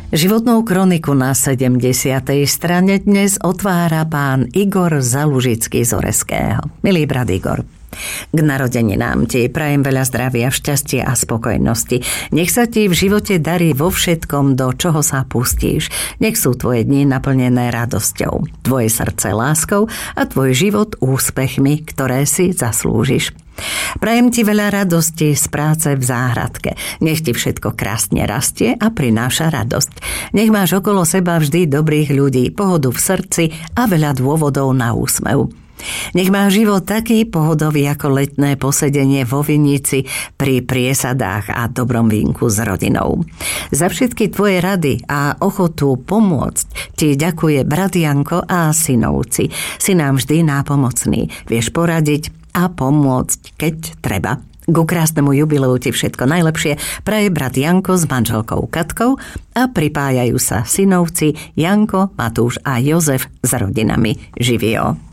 Životnú kroniku na 70. strane dnes otvára pán Igor Zalužický z Oreského. Milý brat Igor, k narodeninám ti prajem veľa zdravia, šťastia a spokojnosti. Nech sa ti v živote darí vo všetkom, do čoho sa pustíš. Nech sú tvoje dni naplnené radosťou, tvoje srdce láskou a tvoj život úspechmi, ktoré si zaslúžiš. Prajem ti veľa radosti z práce v záhradke. Nech ti všetko krásne rastie a prináša radosť. Nech máš okolo seba vždy dobrých ľudí, pohodu v srdci a veľa dôvodov na úsmev. Nech má život taký pohodový ako letné posedenie vo vinici pri priesadách a dobrom vínku s rodinou. Za všetky tvoje rady a ochotu pomôcť ti ďakuje brat Janko a synovci. Si nám vždy nápomocný. Vieš poradiť a pomôcť, keď treba. Ku krásnemu jubileu ti všetko najlepšie praje brat Janko s manželkou Katkou a pripájajú sa synovci Janko, Matúš a Jozef s rodinami. Živio.